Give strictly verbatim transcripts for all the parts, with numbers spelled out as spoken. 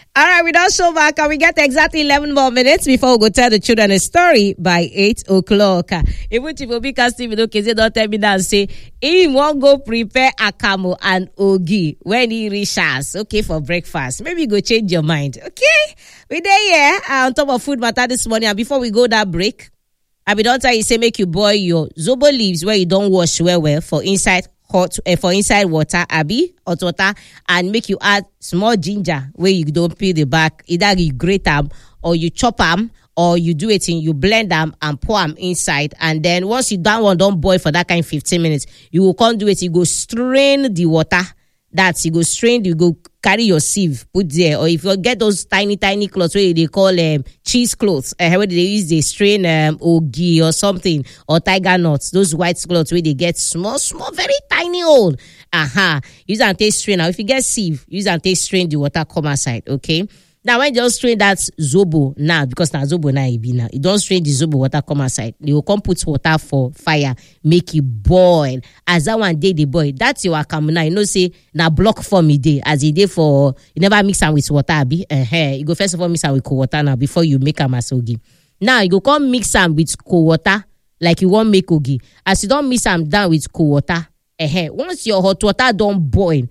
All right, we don't show back and we get exactly eleven more minutes before we go tell the children a story by eight o'clock. Even if you be casting video, Keze don't tell me that and say, he won't go prepare akamu and ogi when he reaches, okay, for breakfast. Maybe you go change your mind, okay? We there, yeah, uh, on top of food matter this morning. And before we go that break, I be don't tell you say make you boil your zobo leaves where you don't wash well well for inside hot uh, for inside water, abi hot water, and make you add small ginger where you don't peel the back. Either you grate them or you chop them or you do it in you blend them and pour them inside. And then once you done one don't boil for that kind of fifteen minutes, you will come do it. You go strain the water. That's you go strain. You go carry your sieve, put there, or if you get those tiny tiny cloths where they call um, cheese cloths, uh, where they use they strain um, ogi or something or tiger nuts, those white cloths where they get small small very tiny old. Aha, uh-huh. Use and taste strain. Now if you get sieve, use and taste strain the water come outside. Okay. Now when you just strain that zobo now, because now zobo now it be now, you don't strain the zobo water come outside. You will come put water for fire, make it boil. As that one day the boil, that's your akamu now. You know say now block for me day as it day for you never mix them with water. Be uh-huh. You go first of all mix them with cold water now before you make a masogi. Now you go come mix them with cold water like you want make ogi. As you don't mix them down with cold water, uh-huh. Once your hot water don't boil.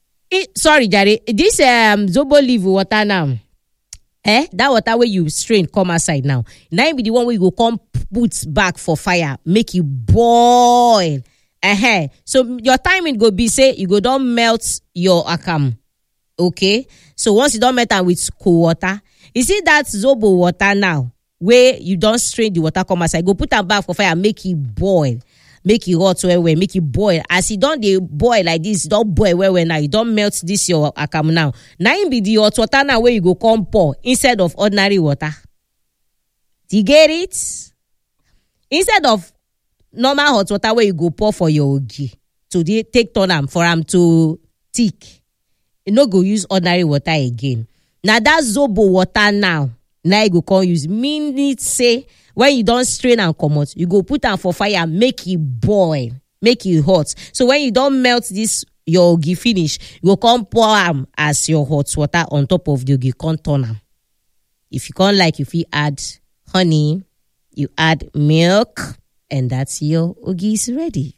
It, sorry, Jare. This um zobo leaf water now, eh? That water where you strain come outside now. Now be the one where you go come put back for fire, make you boil. Uh-huh. So your timing go be say you go don't melt your akam. Okay. So once you don't melt am with cold water, you see that zobo water now where you don't strain the water come outside, go put am back for fire, make it boil. Make it hot well, well, make it boil. As you don't they boil like this, don't boil well, well now. You don't melt this your akam now. Now it be the hot water now where you go come pour instead of ordinary water. Do you get it? Instead of normal hot water where you go pour for your ogi to the, take turn am for am to thick. You no go use ordinary water again. Now that zobo water now, now you go come use. Mean say when you don't strain and come out, you go put them for fire, make it boil, make it hot. So when you don't melt this your ogi finish, you go come pour them as your hot water on top of the ogi, come turn them. If you can't like, if you add honey, you add milk, and that's your ogi is ready.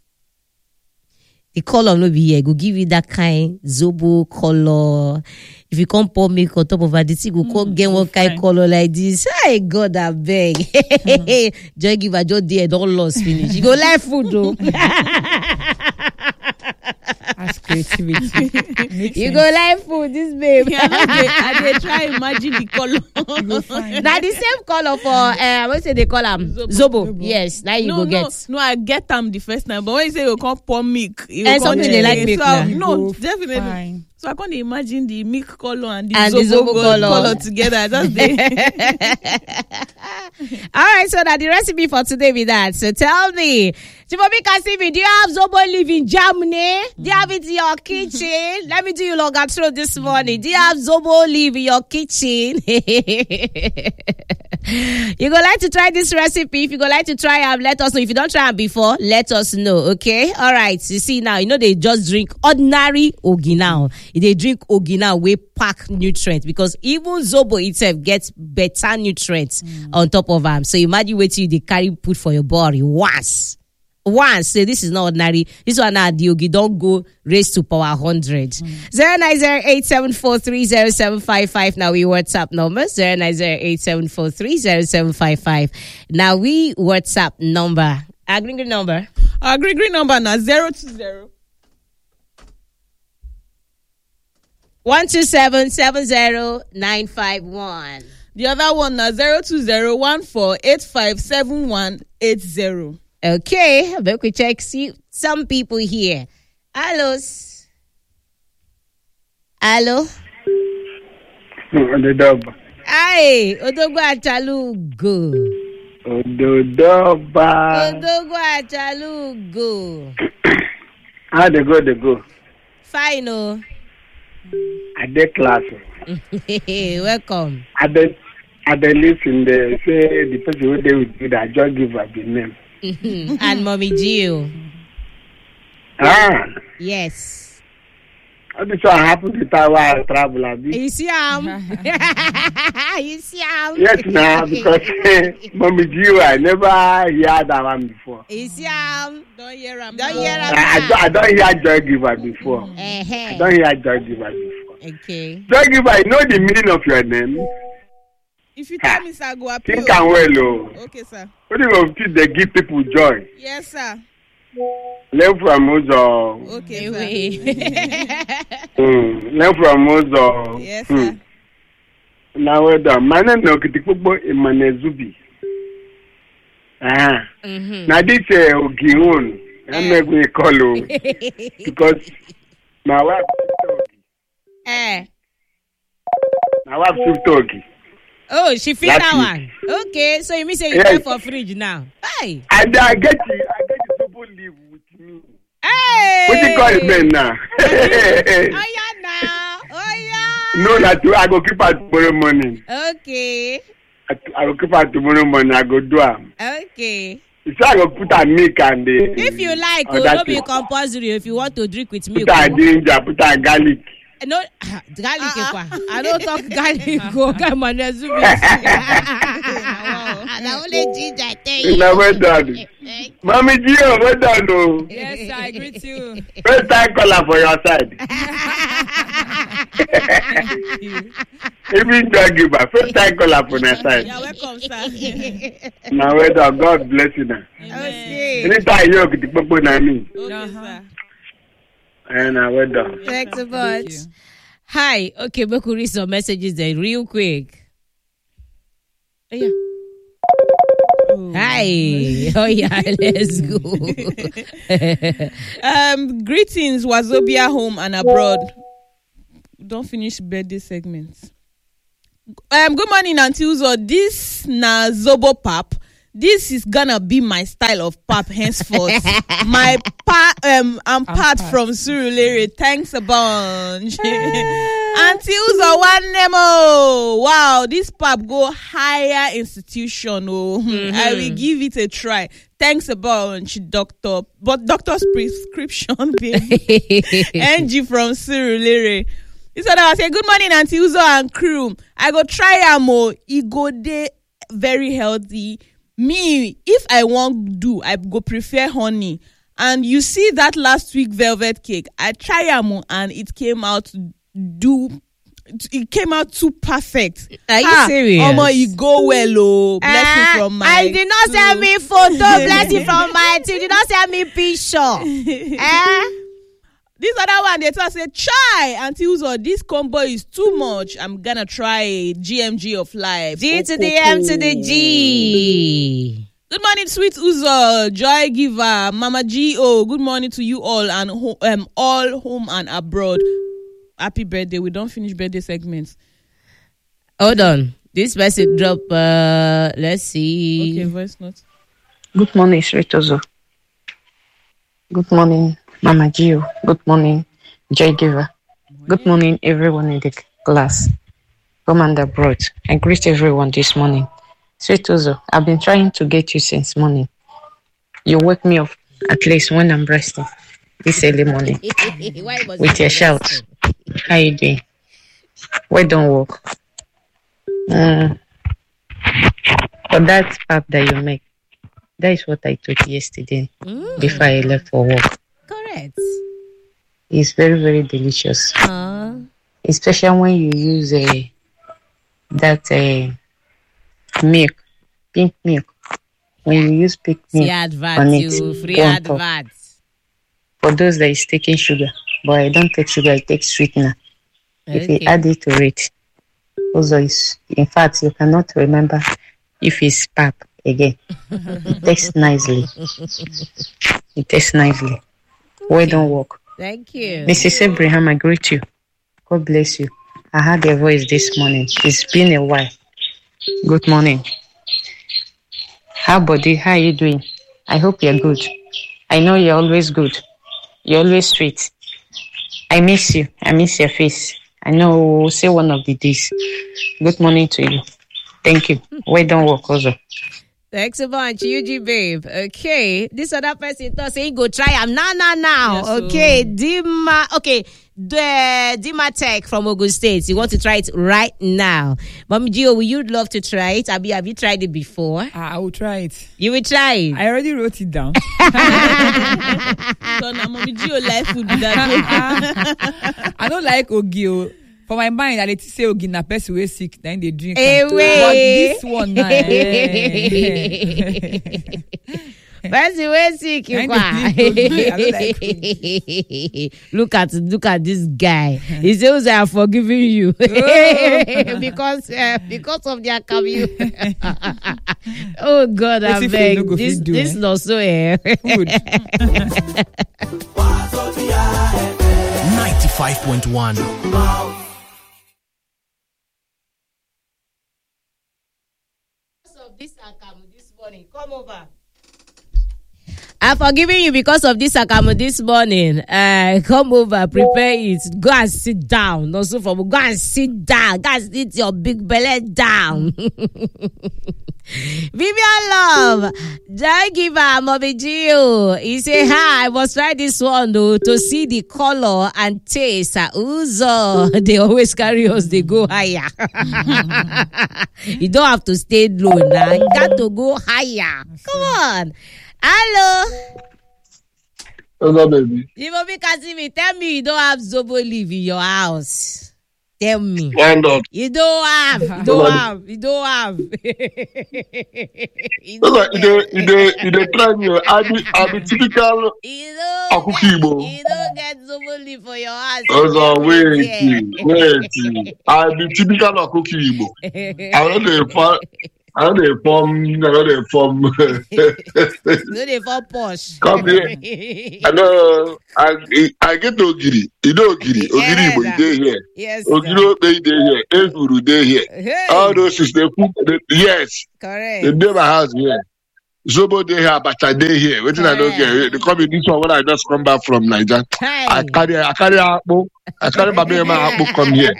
The color no be here, go give you that kind zobo color. If you can't pour milk on top of it, you go mm, get one kind of color like this. Hey, God, I beg. Mm. Just give a job there, don't lose finish. You go like food though. That's creativity. You go like food, this babe. Yeah, I they try imagine the color. Now the same color for uh, what say they call them zobo. zobo. Zobo. Yes, now you no, go no, get. No, I get them the first time, but when you say you can't pour milk, you and something they like milk. So, now. No, definitely. Fine. So I can't imagine the milk color and the and zobo, the zobo color. color together. That's the. All right, so that the recipe for today be that. So tell me, Chibobi Kasimi, do you have zobo leaf in Germany? Do you have it in your kitchen? Let me do you longer through this morning. Do you have zobo leaf in your kitchen? You go like to try this recipe? If you go like to try them, let us know. If you don't try them before, let us know. Okay. All right. You see now, you know they just drink ordinary ogi now. They drink ogi now, we pack nutrients because even zobo itself gets better nutrients mm. on top of them. So imagine what you they carry put for your body once. Once, say this is not ordinary. This one now the ogi don't go raise to power hundred. Zero nine zero eight seven four three zero seven five five. Now we WhatsApp number zero nine zero eight seven four three zero seven five five. Now we WhatsApp number. Our green green number. Our green green number now zero two zero. One two seven seven zero nine five one. The other one now zero two zero one four eight five seven one eight zero. Okay, but we check see some people here. Hello. Hello. Ododoba. Hi, Odogwu Achalugo. Ododoba. Odogwu Achalugo. How they go? They go. Fine, oh. At the class. Welcome. At the at the listen, they say the person who they will do that just give up the name. And Mommy Gio. Ah. Yes. this one happened to time while I travel. Abi. You see, um, you see, um. Yes, now because Mommy Gio, I never heard that one before. You see, um. Don't hear him. Don't now. hear him. I, I, don't, I don't hear Joy Giver before. Uh-huh. I don't hear Joy Giver before. Okay. Joy Giver, I know the meaning of your name. If you tell me, sir, go up. Think and well, oh. Okay, sir. What do you think they give people joy? Yes, sir. Learn from Uzo. Okay, sir. Anyway. Mm. Learn from Uzo. Yes, sir. Now we're done. My name is Okitipobo Imanezubi. Ah. Mm-hmm. Now this is Ogiun. I make me call you because my wife Eh. my wife should talk. Oh, she feel That's that it. one. Okay, so you mean say you Yes. pay for fridge now? Hey. And I get you, I get you people live with me. Hey. What you call it man now? Oh yeah now. Oh yeah. No, that I go keep her tomorrow morning. Okay. I, I go keep her tomorrow morning. I go do am. Okay. So I go put her milk and the. If you like, oh, oh, that's don't be it. compulsory if you want to drink with milk. Put her ginger, put her garlic. No, garlic uh-uh. I don't talk garlic. Go, come on, let's do it. The only ginger I tell you. No, well done. Mommy Gio, well done. No. Yes, I agree too. First time caller for your side. Even Joy Giver, first time caller for your side. You're welcome, sir. Now, well done. God bless you now. Okay. Anytime you get the people na me. Okay, Uh-huh. sir. And I well done. Thanks a Thank bunch. you. Hi. Okay, we could read some messages there real quick. Oh, yeah. Oh. Hi. Oh, yeah. Let's go. Um, greetings, Wazobia home and abroad. Don't finish birthday segments. Um, good morning, Auntie Uzo. This na Zobo Pap. This is gonna be my style of pap henceforth. my pa um I'm part from Surulere. Thanks a bunch. Auntie Uzo one Nemo. Wow, this pap go higher institution. Oh, mm-hmm. I will give it a try. Thanks a bunch, doctor. But doctor's prescription, baby. N G from Surulere. This one I say, good morning, Auntie Uzo and crew. I go try am oh. E go dey very healthy. Me, if I want do, I go prefer honey. And you see that last week velvet cake, I try am oh, and it came out do. It came out too perfect. Are you ah, serious? Omo, you go well, oh. Blessing Uh, from my. I did not too. send me photo. Blessing from my team. Did not send me picture. Eh? This other one, they tell say, try until Uzo, this combo is too much. I'm gonna try G M G of life. G to Oh, the oh, M to oh. the G. Good morning, sweet Uzo, Joy Giver, Mama G O. Good morning to you all and ho- um all home and abroad. Happy birthday. We don't finish birthday segments. Hold on. This message drop. Uh, let's see. Okay, voice note. Good morning, sweet Uzo. Good morning, Mama Gio. Good morning, Joy Giver. Good morning, everyone in the class. Home and abroad. I greet everyone this morning. Sweet Uzo, I've been trying to get you since morning. You wake me up at least when I'm resting this early morning Why was with it your shout. resting? How you doing? Why don't work? Mm. For that pap that you make, that is what I took yesterday Mm, before I left for work. correct. It's very, very delicious. Uh, Especially when you use a that uh, milk, pink milk. When you use pink see milk advert, on it, you free go on top. advert. For those that is taking sugar, but I don't take sugar, I take sweetener. If you Okay. add it to it, also is in fact you cannot remember if it's pap again. It tastes nicely. It tastes nicely. Well done work. Thank you. Missus Abraham, I greet you. God bless you. I heard your voice this morning. It's been a while. Good morning. How body? How are you doing? I hope you're good. I know you're always good. You're always sweet. I miss you. I miss your face. I know we'll say one of the days. Good morning to you. Thank you. Well done work also. Thanks a bunch, U G babe. Okay, this other person thought saying go try am now, now, now. Yes, so- okay, Dima. Okay, the Dima Tech from Ogun State. You want to try it right now, Mommy Gio? Will you love to try it? Abi, have you tried it before? I will try it. You will try it. I already wrote it down. So now, Mommy Gio life food be that. I don't like Ogio. For my mind, I let say Ogi na person wey sick, then they drink. Hey, am. wait. But this one, nah, eh. Person wey sick, you I kwa. don't like Ogi. Look at look at this guy. He says I am forgiving you because uh, because of their commute. Oh God, I Let's see if we beg. no go This fit do, this eh? not so eh. Good. ninety-five point one. Of this akamu this morning, come over. I'm forgiving you because of this akamu this morning. Uh, come over, prepare it. Go and sit down. No, so for go and sit down. Go and sit your big belly down. Vivian Love, Joy Giver, Mommy Gio. He say hi. I must try this one though to see the color and taste. Uh, Uzo, they always carry us. They go higher. You don't have to stay low now. You got to go higher. Come on. Hello. Hello, baby. You will be Kasimi. Tell me you don't have Zobo leaf in your house. Tell me. Why not? You don't have. You don't have. You don't have. You Look don't like you dey- you dey- you dey try me. I be I be typical You don't Akuki get, Igbo. you don't get Zobo leaf for your house. Ozo, wait, Yeah. wait. I be typical Akuki Igbo. I don't dey form. I don't dey form. I don't dey form. No, they for posh. Come here. I know. I I get Ogiri. You know Ogiri. Ogiri Igbo, you dey here. Yes. Ogiri they dey here. Ezuru dey here. Hey, All those is the food. the- Yes, correct. they dey my house here. Zobo dey here. Abacha dey here. Wetin I don't get. They come in this one when I just come back from Niger. Hey. I carry I carry akpu. I carry my baby akpu come here.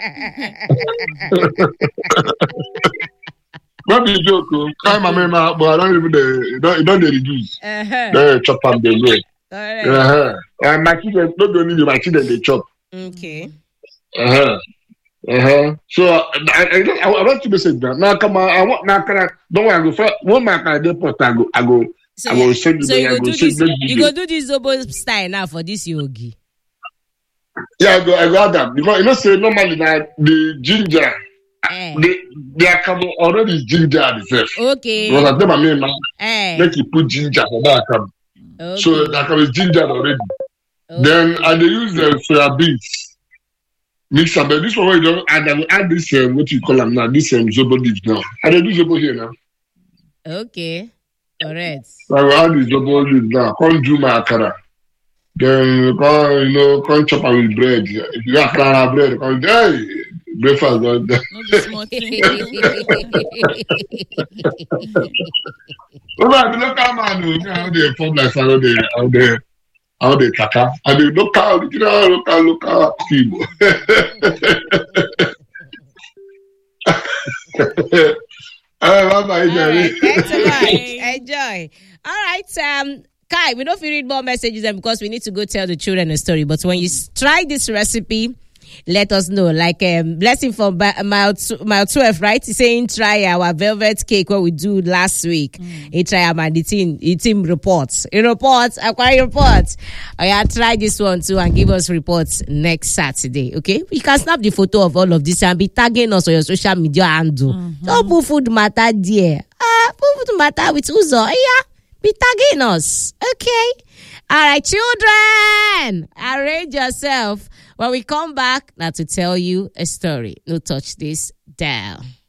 Not be joke. oh. Carry my baby akpu. I don't even dey. You don't you don't dey reduce. Uh-huh. Then chop am dey here. Correct. Uh-huh. And my children, not only me, my children they chop. Okay. Uh-huh. Uh-huh. So I, I, I, I want to message now. Now come on, I want now can I don't want to go for one man can I deport I go I go So, I will yeah. send you so the- you I go will do send this. you the You video. go do this Zobo style now for this yogi. Yeah, I go I go add that because you know say normally now the ginger Eh. the they are come already ginger itself. Okay. Because I tell my man now Eh. make you put ginger for that come. Okay. So that come is ginger already. Okay. Then I dey use the soya beans. Mix am, but this one wey you don add, I go add this um, what you call am now, this um, zobo leaf now. I dey do zobo here now. Okay. Correct. So I go add the zobo leaf now. Come do my akara. Then come you know come chop am with bread. If you got akara and bread, come hey breakfast don done. No be small thing. No, I be local man o. Me, I no dey form like say I no dey I no dey I no dey kaka. I dey local original local local people. Hey, bye bye, All right. Jerry. Thanks so much. Enjoy. All right. Um, Kai, we don't feel read more messages then because we need to go tell the children a story. But when you s- try this recipe, let us know. Like um, blessing from ba- mile tw- mile twelve, right? He's saying try our velvet cake what we do last week. He try am and the team, the team reports. He reports, acquire reports. Oh yeah, try this one too and give us reports next Saturday. Okay, you can snap the photo of all of this and be tagging us on your social media handle. Don't put food matter there. Ah, put food matter with Uzo. Yeah, be tagging us. Okay. All right, children, arrange yourself. When we come back, now to tell you a story. No touch this down.